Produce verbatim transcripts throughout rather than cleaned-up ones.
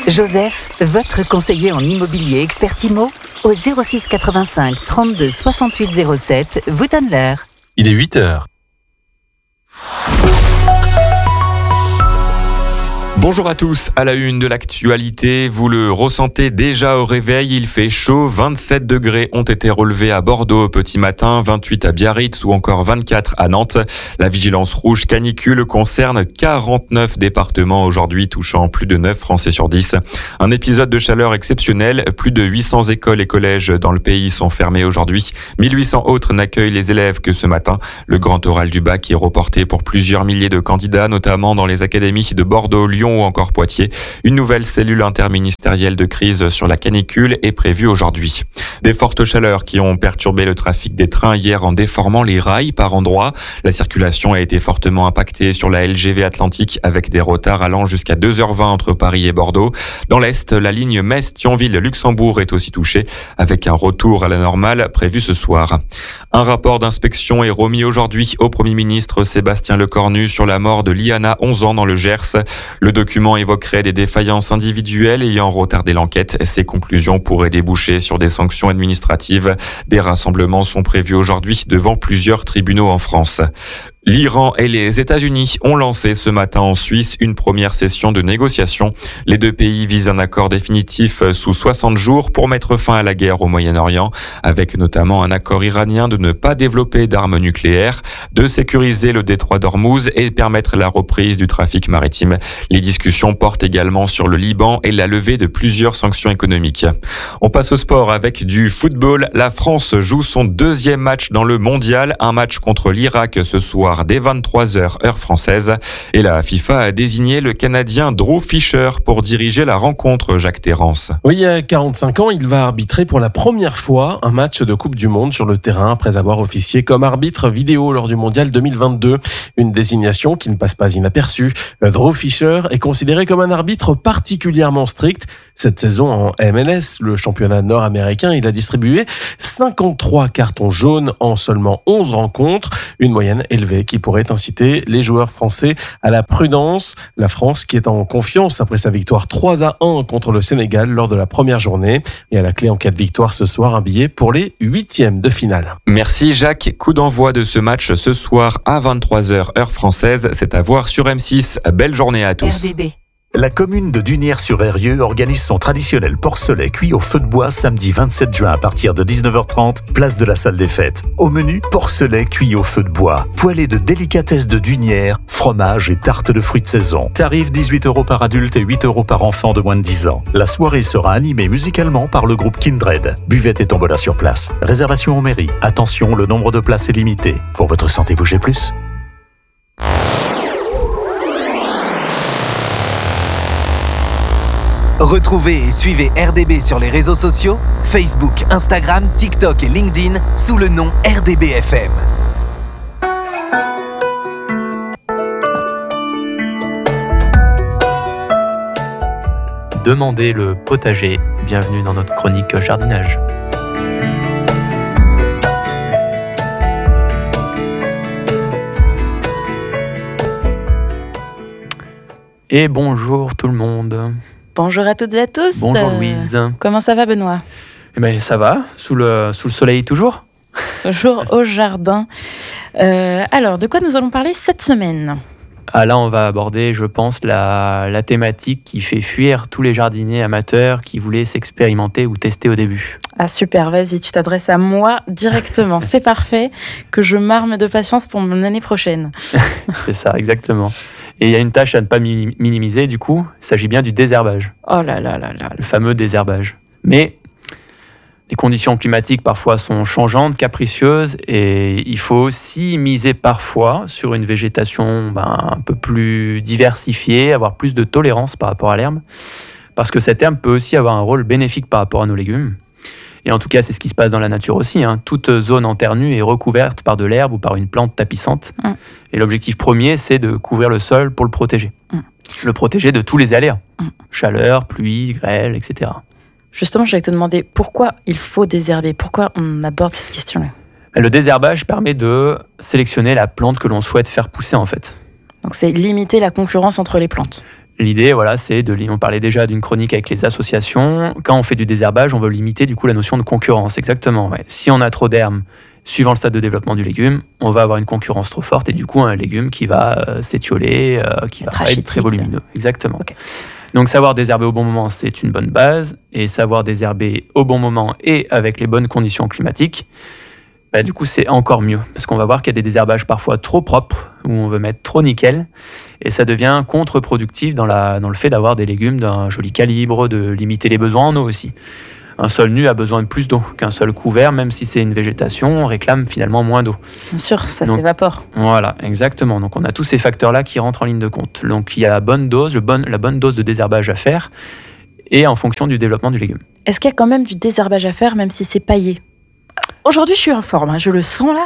Joseph, votre conseiller en immobilier expert IMO, au zéro six quatre-vingt-cinq trente-deux soixante-huit zéro sept, vous donne l'heure. Il est huit heures. Bonjour à tous, à la une de l'actualité, vous le ressentez déjà au réveil, il fait chaud, vingt-sept degrés ont été relevés à Bordeaux au petit matin, vingt-huit à Biarritz ou encore vingt-quatre à Nantes. La vigilance rouge canicule concerne quarante-neuf départements aujourd'hui, touchant plus de neuf Français sur dix. Un épisode de chaleur exceptionnel, plus de huit cents écoles et collèges dans le pays sont fermés aujourd'hui. mille huit cents autres n'accueillent les élèves que ce matin. Le grand oral du bac est reporté pour plusieurs milliers de candidats, notamment dans les académies de Bordeaux, Lyon ou encore Poitiers. Une nouvelle cellule interministérielle de crise sur la canicule est prévue aujourd'hui. Des fortes chaleurs qui ont perturbé le trafic des trains hier en déformant les rails par endroits. La circulation a été fortement impactée sur la L G V Atlantique avec des retards allant jusqu'à deux heures vingt entre Paris et Bordeaux. Dans l'Est, la ligne Metz-Thionville-Luxembourg est aussi touchée avec un retour à la normale prévu ce soir. Un rapport d'inspection est remis aujourd'hui au Premier ministre Sébastien Lecornu sur la mort de Liana, onze ans, dans le Gers. Le document évoquerait des défaillances individuelles ayant retardé l'enquête. Ces conclusions pourraient déboucher sur des sanctions administratives. Des rassemblements sont prévus aujourd'hui devant plusieurs tribunaux en France. L'Iran et les États-Unis ont lancé ce matin en Suisse une première session de négociation. Les deux pays visent un accord définitif sous soixante jours pour mettre fin à la guerre au Moyen-Orient, avec notamment un accord iranien de ne pas développer d'armes nucléaires, de sécuriser le détroit d'Ormuz et permettre la reprise du trafic maritime. Les discussions portent également sur le Liban et la levée de plusieurs sanctions économiques. On passe au sport avec du football. La France joue son deuxième match dans le mondial, un match contre l'Irak ce soir dès vingt-trois heures heure française. Et la FIFA a désigné le Canadien Drew Fisher pour diriger la rencontre, Jacques Terrance. Oui, il y a quarante-cinq ans, il va arbitrer pour la première fois un match de Coupe du Monde sur le terrain après avoir officié comme arbitre vidéo lors du Mondial deux mille vingt-deux. Une désignation qui ne passe pas inaperçue. Drew Fisher est considéré comme un arbitre particulièrement strict. Cette saison en M L S, le championnat nord-américain, il a distribué cinquante-trois cartons jaunes en seulement onze rencontres. Une moyenne élevée qui pourrait inciter les joueurs français à la prudence. La France qui est en confiance après sa victoire trois à un contre le Sénégal lors de la première journée. Et à la clé en cas de victoire ce soir, un billet pour les huitièmes de finale. Merci Jacques. Coup d'envoi de ce match ce soir à vingt-trois heures heure française. C'est à voir sur M six. Belle journée à tous. R D B. La commune de Dunières-sur-Eyrieux organise son traditionnel porcelet cuit au feu de bois samedi vingt-sept juin à partir de dix-neuf heures trente, place de la salle des fêtes. Au menu, porcelet cuit au feu de bois, poêlée de délicatesses de Dunières, fromage et tarte de fruits de saison. Tarif dix-huit euros par adulte et huit euros par enfant de moins de dix ans. La soirée sera animée musicalement par le groupe Kindred. Buvette et tombola sur place. Réservation en mairie. Attention, le nombre de places est limité. Pour votre santé, bougez plus. Retrouvez et suivez R D B sur les réseaux sociaux, Facebook, Instagram, TikTok et LinkedIn sous le nom R D B F M. Demandez le potager. Bienvenue dans notre chronique jardinage. Et bonjour tout le monde. Bonjour à toutes et à tous. Bonjour Louise. Euh, comment ça va Benoît ? Eh ben, ça va, sous le, sous le soleil toujours. Toujours au jardin. Euh, alors, de quoi nous allons parler cette semaine ? Ah, là, on va aborder, je pense, la, la thématique qui fait fuir tous les jardiniers amateurs qui voulaient s'expérimenter ou tester au début. Ah super, vas-y, tu t'adresses à moi directement. C'est parfait, que je m'arme de patience pour mon année prochaine. C'est ça, exactement. Et il y a une tâche à ne pas minimiser, du coup, il s'agit bien du désherbage. Oh là là là là. Le fameux désherbage. Mais les conditions climatiques parfois sont changeantes, capricieuses, et il faut aussi miser parfois sur une végétation ben, un peu plus diversifiée, avoir plus de tolérance par rapport à l'herbe, parce que cette herbe peut aussi avoir un rôle bénéfique par rapport à nos légumes. Et en tout cas, c'est ce qui se passe dans la nature aussi. Hein. Toute zone en terre nue est recouverte par de l'herbe ou par une plante tapissante. Mmh. Et l'objectif premier, c'est de couvrir le sol pour le protéger. Mmh. Le protéger de tous les aléas. Mmh. Chaleur, pluie, grêle, et cetera. Justement, j'allais te demander pourquoi il faut désherber ? Pourquoi on aborde cette question-là ? Le désherbage permet de sélectionner la plante que l'on souhaite faire pousser, en fait. Donc c'est limiter la concurrence entre les plantes. L'idée, voilà, c'est de, on parlait déjà d'une chronique avec les associations. Quand on fait du désherbage, on veut limiter du coup la notion de concurrence. Exactement. Ouais. Si on a trop d'herbes, suivant le stade de développement du légume, on va avoir une concurrence trop forte et du coup un légume qui va euh, s'étioler, euh, qui va pas être très volumineux. Exactement. Okay. Donc savoir désherber au bon moment, c'est une bonne base, et savoir désherber au bon moment et avec les bonnes conditions climatiques, bah, du coup c'est encore mieux, parce qu'on va voir qu'il y a des désherbages parfois trop propres, où on veut mettre trop nickel, et ça devient contre-productif dans, la, dans le fait d'avoir des légumes d'un joli calibre, de limiter les besoins en eau aussi. Un sol nu a besoin de plus d'eau qu'un sol couvert, même si c'est une végétation, on réclame finalement moins d'eau. Bien sûr, ça Donc, s'évapore. Voilà, exactement. Donc on a tous ces facteurs-là qui rentrent en ligne de compte. Donc il y a la bonne dose, le bon, la bonne dose de désherbage à faire, et en fonction du développement du légume. Est-ce qu'il y a quand même du désherbage à faire, même si c'est paillé ? Aujourd'hui, je suis en forme, hein, je le sens là.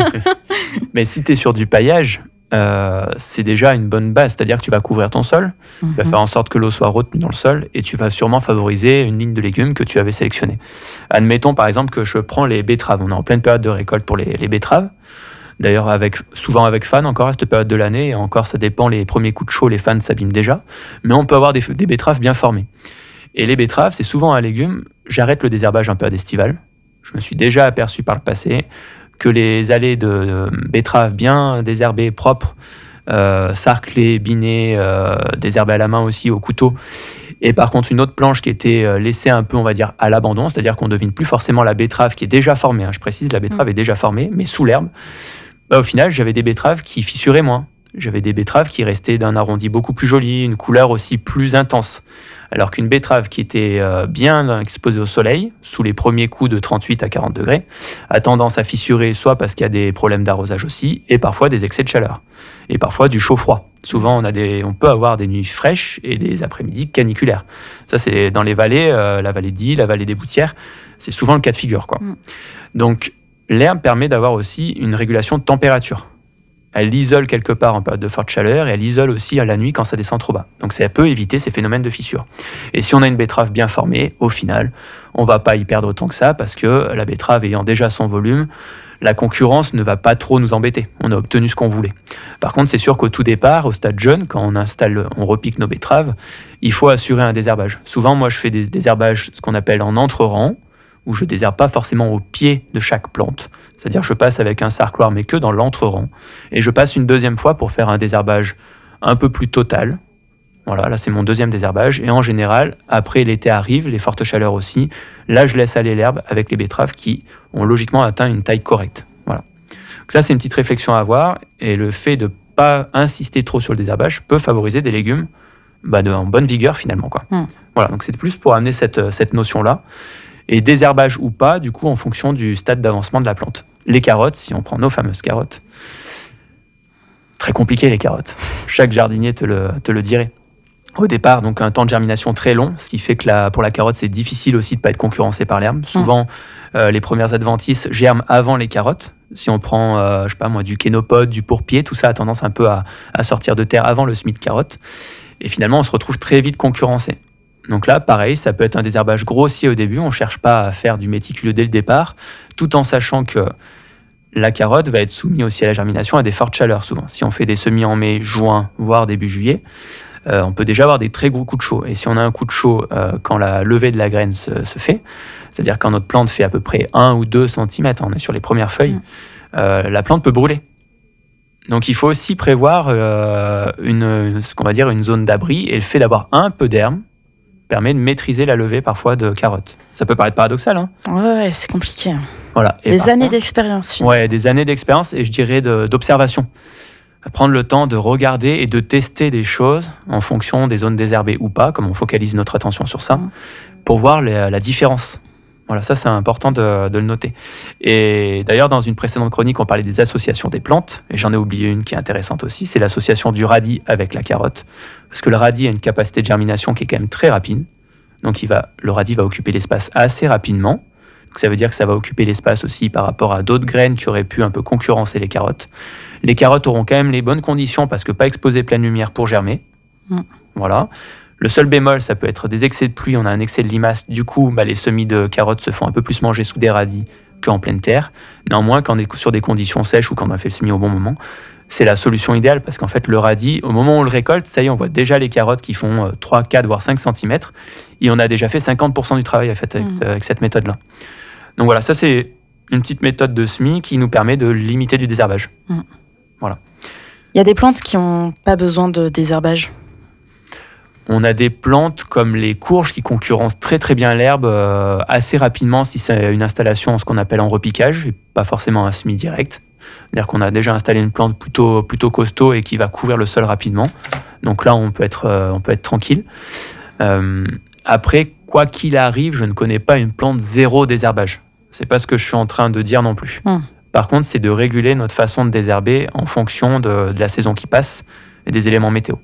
Mais si tu es sur du paillage, euh, c'est déjà une bonne base. C'est-à-dire que tu vas couvrir ton sol, mm-hmm. tu vas faire en sorte que l'eau soit retenue dans le sol, et tu vas sûrement favoriser une ligne de légumes que tu avais sélectionnée. Admettons par exemple que je prends les betteraves. On est en pleine période de récolte pour les, les betteraves. D'ailleurs, avec, souvent avec fan encore à cette période de l'année, et encore ça dépend, les premiers coups de chaud, les fans s'abîment déjà. Mais on peut avoir des, des betteraves bien formées. Et les betteraves, c'est souvent un légume, j'arrête le désherbage un peu à d'estival. Je me suis déjà aperçu par le passé que les allées de betteraves bien désherbées, propres, euh, sarclées, binées, euh, désherbées à la main aussi au couteau, et par contre une autre planche qui était laissée un peu, on va dire, à l'abandon, c'est-à-dire qu'on ne devine plus forcément la betterave qui est déjà formée, hein, je précise, la betterave mmh. est déjà formée, mais sous l'herbe, bah, au final j'avais des betteraves qui fissuraient moins. J'avais des betteraves qui restaient d'un arrondi beaucoup plus joli, une couleur aussi plus intense. Alors qu'une betterave qui était euh, bien exposée au soleil, sous les premiers coups de trente-huit à quarante degrés, a tendance à fissurer, soit parce qu'il y a des problèmes d'arrosage aussi, et parfois des excès de chaleur, et parfois du chaud-froid. Souvent, on, a des, on peut avoir des nuits fraîches et des après-midi caniculaires. Ça, c'est dans les vallées, euh, la vallée d'Ille, la vallée des Boutières, c'est souvent le cas de figure, quoi. Mm. Donc, l'herbe permet d'avoir aussi une régulation de température. Elle isole quelque part en période de forte chaleur, et elle isole aussi à la nuit quand ça descend trop bas. Donc ça peut éviter ces phénomènes de fissure. Et si on a une betterave bien formée, au final, on ne va pas y perdre autant que ça, parce que la betterave ayant déjà son volume, la concurrence ne va pas trop nous embêter. On a obtenu ce qu'on voulait. Par contre, c'est sûr qu'au tout départ, au stade jeune, quand on installe, on repique nos betteraves, il faut assurer un désherbage. Souvent, moi, je fais des désherbages, ce qu'on appelle en entre-rang, où je ne désherbe pas forcément au pied de chaque plante. C'est-à-dire que je passe avec un sarcloir, mais que dans l'entre-rang. Et je passe une deuxième fois pour faire un désherbage un peu plus total. Voilà, là c'est mon deuxième désherbage. Et en général, après l'été arrive, les fortes chaleurs aussi. Là, je laisse aller l'herbe avec les betteraves qui ont logiquement atteint une taille correcte. Voilà. Donc ça, c'est une petite réflexion à avoir. Et le fait de ne pas insister trop sur le désherbage peut favoriser des légumes bah, de, en bonne vigueur finalement, quoi. Mmh. Voilà, donc c'est plus pour amener cette, cette notion-là. Et désherbage ou pas, du coup, en fonction du stade d'avancement de la plante. Les carottes, si on prend nos fameuses carottes, très compliqué les carottes. Chaque jardinier te le, te le dirait. Au départ, donc un temps de germination très long, ce qui fait que la, pour la carotte, c'est difficile aussi de ne pas être concurrencé par l'herbe. Souvent, mmh. euh, les premières adventices germent avant les carottes. Si on prend, euh, je sais pas moi, du kénopode, du pourpier, tout ça a tendance un peu à, à sortir de terre avant le semis de carotte. Et finalement, on se retrouve très vite concurrencé. Donc là, pareil, ça peut être un désherbage grossier au début. On ne cherche pas à faire du méticuleux dès le départ, tout en sachant que la carotte va être soumise aussi à la germination à des fortes chaleurs souvent. Si on fait des semis en mai, juin, voire début juillet, euh, on peut déjà avoir des très gros coups de chaud. Et si on a un coup de chaud euh, quand la levée de la graine se, se fait, c'est-à-dire quand notre plante fait à peu près un ou deux centimètres, on est sur les premières feuilles, mmh. euh, la plante peut brûler. Donc il faut aussi prévoir euh, une, ce qu'on va dire une zone d'abri, et le fait d'avoir un peu d'herbe permet de maîtriser la levée parfois de carottes. Ça peut paraître paradoxal, hein ? Ouais, ouais, c'est compliqué. Voilà. Et des années contre, d'expérience. Ouais, des années d'expérience, et je dirais de, d'observation. Prendre le temps de regarder et de tester des choses en fonction des zones désherbées ou pas, comme on focalise notre attention sur ça, mmh. pour voir la, la différence. Voilà, ça c'est important de, de le noter. Et d'ailleurs, dans une précédente chronique, on parlait des associations des plantes, et j'en ai oublié une qui est intéressante aussi, c'est l'association du radis avec la carotte. Parce que le radis a une capacité de germination qui est quand même très rapide. Donc il va, le radis va occuper l'espace assez rapidement. Donc ça veut dire que ça va occuper l'espace aussi par rapport à d'autres graines qui auraient pu un peu concurrencer les carottes. Les carottes auront quand même les bonnes conditions parce que pas exposées pleine lumière pour germer. Mmh. Voilà. Le seul bémol, ça peut être des excès de pluie, on a un excès de limaces. Du coup, bah, les semis de carottes se font un peu plus manger sous des radis qu'en pleine terre. Néanmoins, quand on est sur des conditions sèches ou quand on a fait le semis au bon moment, c'est la solution idéale parce qu'en fait, le radis, au moment où on le récolte, ça y est, on voit déjà les carottes qui font trois, quatre, voire cinq centimètres. Et on a déjà fait cinquante pour cent du travail en fait, avec, mmh. avec cette méthode-là. Donc voilà, ça c'est une petite méthode de semis qui nous permet de limiter du désherbage. Mmh. Voilà. Il y a des plantes qui n'ont pas besoin de désherbage. On a des plantes comme les courges qui concurrencent très très bien l'herbe euh, assez rapidement si c'est une installation ce qu'on appelle en repiquage et pas forcément un semis direct. C'est-à-dire qu'on a déjà installé une plante plutôt, plutôt costaud et qui va couvrir le sol rapidement. Donc là, on peut être, euh, on peut être tranquille. Euh, après, quoi qu'il arrive, je ne connais pas une plante zéro désherbage. C'est pas ce que je suis en train de dire non plus. Mmh. Par contre, c'est de réguler notre façon de désherber en fonction de, de la saison qui passe et des éléments météo.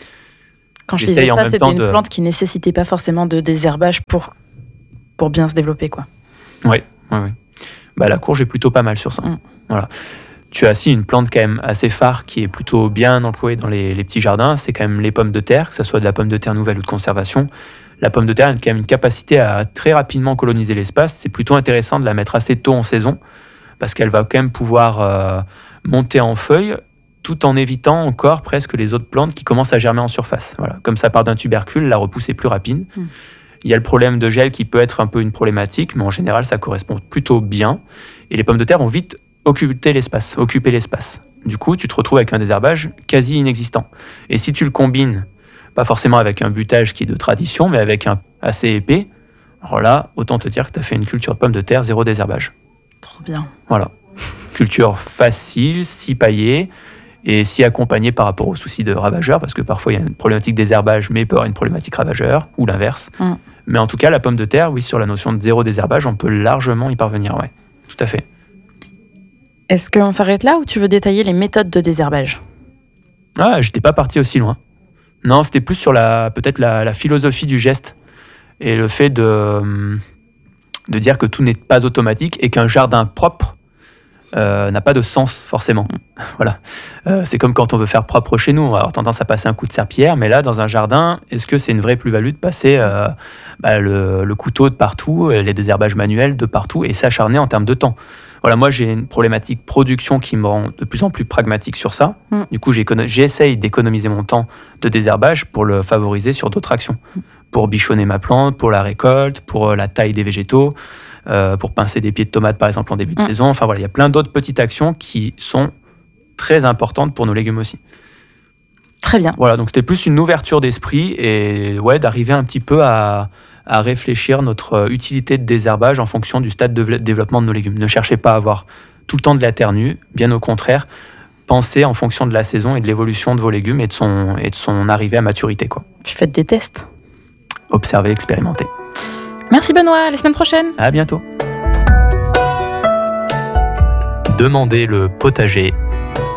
Quand je disais ça, c'était une de... plante qui nécessitait pas forcément de désherbage pour, pour bien se développer, quoi. Oui, oui, oui. Bah, la courge est plutôt pas mal sur ça. Mmh. Voilà. Tu as aussi une plante quand même assez phare qui est plutôt bien employée dans les, les petits jardins, c'est quand même les pommes de terre, que ce soit de la pomme de terre nouvelle ou de conservation. La pomme de terre a quand même une capacité à très rapidement coloniser l'espace. C'est plutôt intéressant de la mettre assez tôt en saison parce qu'elle va quand même pouvoir euh, monter en feuilles tout en évitant encore presque les autres plantes qui commencent à germer en surface. Voilà. Comme ça part d'un tubercule, la repousse est plus rapide. Mmh. Il y a le problème de gel qui peut être un peu une problématique, mais en général, ça correspond plutôt bien. Et les pommes de terre vont vite occuper l'espace, occuper l'espace. Du coup, tu te retrouves avec un désherbage quasi inexistant. Et si tu le combines, pas forcément avec un butage qui est de tradition, mais avec un assez épais, alors là, autant te dire que tu as fait une culture de pommes de terre, zéro désherbage. Trop bien. Voilà. Culture facile, si paillée, et si accompagnée par rapport aux soucis de ravageurs, parce que parfois il y a une problématique désherbage, mais peut y avoir une problématique ravageur, ou l'inverse. Mm. Mais en tout cas, la pomme de terre, oui, sur la notion de zéro désherbage, on peut largement y parvenir, ouais. Tout à fait. Est-ce qu'on s'arrête là ou tu veux détailler les méthodes de désherbage ? Ah, j'étais pas parti aussi loin. Non, c'était plus sur la, peut-être la, la philosophie du geste et le fait de, de dire que tout n'est pas automatique et qu'un jardin propre euh, n'a pas de sens forcément. Voilà. Euh, c'est comme quand on veut faire propre chez nous, on va avoir tendance à passer un coup de serpillière, mais là, dans un jardin, est-ce que c'est une vraie plus-value de passer euh, bah, le, le couteau de partout, les désherbages manuels de partout et s'acharner en termes de temps ? Voilà, moi, j'ai une problématique production qui me rend de plus en plus pragmatique sur ça. Mm. Du coup, j'essaye d'économiser mon temps de désherbage pour le favoriser sur d'autres actions. Mm. Pour bichonner ma plante, pour la récolte, pour la taille des végétaux, euh, pour pincer des pieds de tomates, par exemple, en début de mm. saison. Enfin, voilà, il y a plein d'autres petites actions qui sont très importantes pour nos légumes aussi. Très bien. Voilà, donc c'était plus une ouverture d'esprit et ouais, d'arriver un petit peu à... à réfléchir notre utilité de désherbage en fonction du stade de développement de nos légumes. Ne cherchez pas à avoir tout le temps de la terre nue, bien au contraire, pensez en fonction de la saison et de l'évolution de vos légumes et de son, et de son arrivée à maturité, quoi. Puis faites des tests. Observez, expérimentez. Merci Benoît, à la semaine prochaine. À bientôt. Demandez le potager